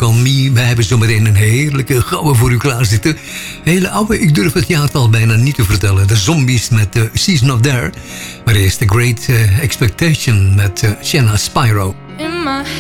Call Me. We hebben zometeen een heerlijke gouden voor u klaarzitten. Hele oude, ik durf het jaartal bijna niet te vertellen. De Zombies met Season of There. Maar eerst The Great Expectation met Shanna Spyro. In my